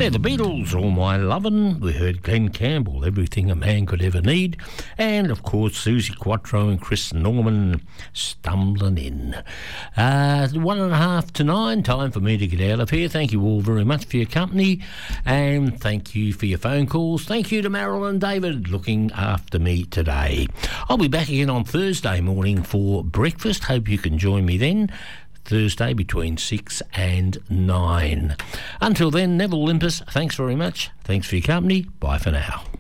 They're the Beatles, All My Lovin'. We heard Glenn Campbell, Everything a Man Could Ever Need. And, of course, Susie Quattro and Chris Norman, Stumbling In. 8:30 to 9, time for me to get out of here. Thank you all very much for your company, and thank you for your phone calls. Thank you to Marilyn and David looking after me today. I'll be back again on Thursday morning for breakfast. Hope you can join me then. Thursday between 6 and 9. Until then, Neville Limpus, thanks very much. Thanks for your company. Bye for now.